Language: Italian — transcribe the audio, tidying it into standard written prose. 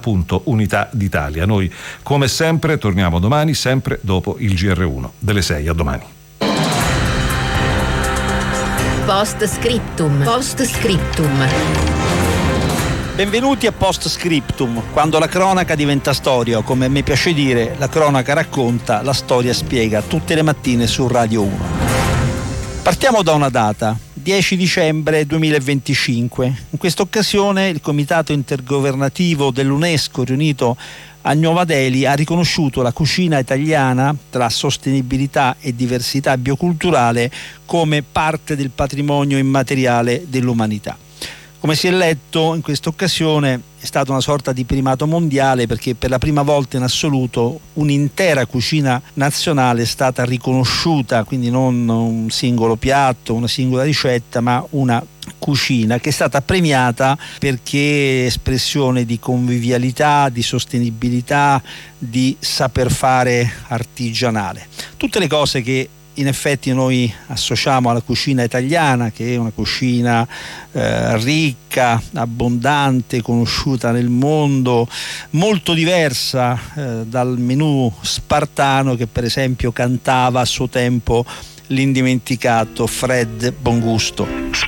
appunto Unità d'Italia. Noi come sempre torniamo domani, sempre dopo il GR1 delle 6. A domani. Post scriptum. Benvenuti a Post Scriptum, quando la cronaca diventa storia, o come a me piace dire, la cronaca racconta, la storia spiega, tutte le mattine su Radio 1. Partiamo da una data, 10 dicembre 2025. In questa occasione il Comitato Intergovernativo dell'UNESCO, riunito a Nuova Delhi, ha riconosciuto la cucina italiana, tra sostenibilità e diversità bioculturale, come parte del patrimonio immateriale dell'umanità. Come si è letto, in questa occasione è stata una sorta di primato mondiale, perché per la prima volta in assoluto un'intera cucina nazionale è stata riconosciuta, quindi non un singolo piatto, una singola ricetta, ma una cucina che è stata premiata perché è espressione di convivialità, di sostenibilità, di saper fare artigianale. Tutte le cose che in effetti noi associamo alla cucina italiana, che è una cucina ricca, abbondante, conosciuta nel mondo, molto diversa dal menù spartano che per esempio cantava a suo tempo l'indimenticato Fred Bongusto.